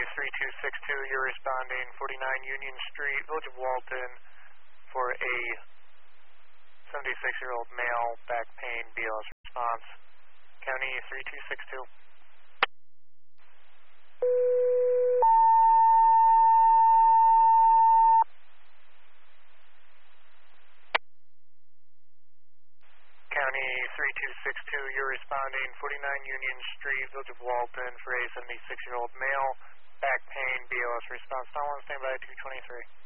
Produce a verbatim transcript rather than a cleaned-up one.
three two six two, you're responding forty-nine Union Street, Village of Walton, for a seventy-six-year-old male, back pain, B L S response. County three two six two. County three two six two, you're responding forty-nine Union Street, Village of Walton, for a seventy-six-year-old male, back pain, B L S response. Now on standby two twenty-three.